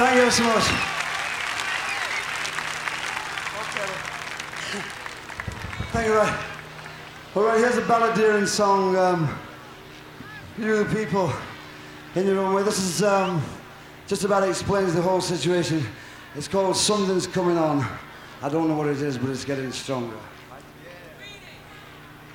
Thank you so much. Thank you, right. All right, here's a balladeering song. You, the people, in your own way. This is just about explains the whole situation. It's called Something's Coming On. I don't know what it is, but it's getting stronger.